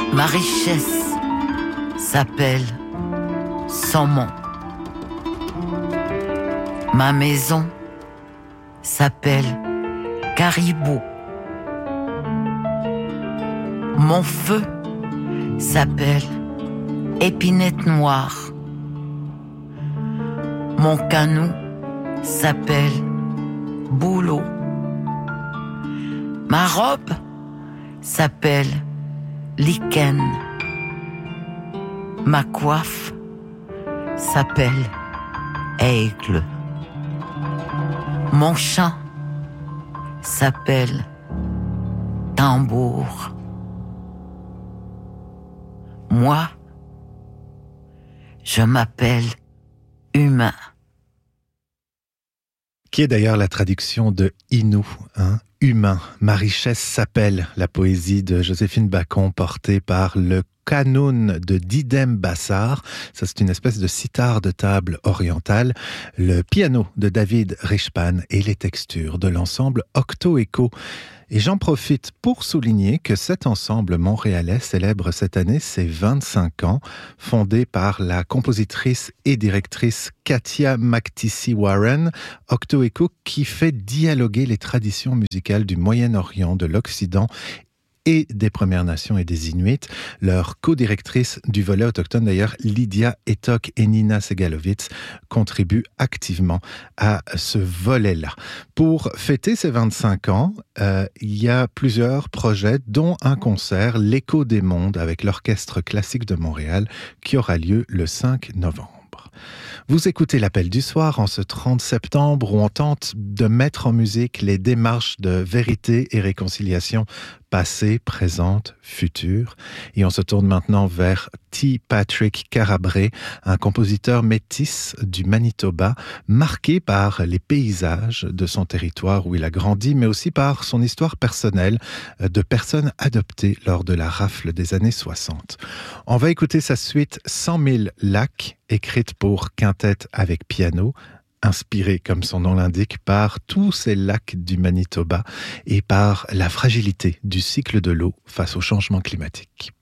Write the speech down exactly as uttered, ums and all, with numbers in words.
Ma richesse s'appelle saumon. Ma maison s'appelle caribou. Mon feu s'appelle épinette noire. Mon canot s'appelle bouleau. Ma robe s'appelle lichen. Ma coiffe s'appelle aigle. Mon chant s'appelle tambour. Moi, je m'appelle humain. Qui est d'ailleurs la traduction de Inou, hein, humain. Ma richesse s'appelle, la poésie de Joséphine Bacon portée par le Qanun de Didem Bassar. Ça, c'est une espèce de sitar de table orientale. Le piano de David Richpan et les textures de l'ensemble Octo Echo. Et j'en profite pour souligner que cet ensemble montréalais célèbre cette année ses vingt-cinq ans, fondé par la compositrice et directrice Katia Maktissi-Warren, Octo Echo qui fait dialoguer les traditions musicales du Moyen-Orient, de l'Occident et des Premières Nations et des Inuits. Leur co-directrice du volet autochtone, d'ailleurs, Lydia Etok et Nina Segalovitz, contribuent activement à ce volet-là. Pour fêter ces vingt-cinq ans, euh, il y a plusieurs projets, dont un concert, L'Écho des Mondes, avec l'Orchestre Classique de Montréal, qui aura lieu le cinq novembre. Vous écoutez l'Appel du soir en ce trente septembre où on tente de mettre en musique les démarches de vérité et réconciliation passées, présentes, futures. Et on se tourne maintenant vers T. Patrick Carabré, un compositeur métis du Manitoba, marqué par les paysages de son territoire où il a grandi, mais aussi par son histoire personnelle de personnes adoptées lors de la rafle des années soixante. On va écouter sa suite cent mille lacs, écrite pour quintette avec piano, inspiré, comme son nom l'indique, par tous ces lacs du Manitoba et par la fragilité du cycle de l'eau face au changement climatique.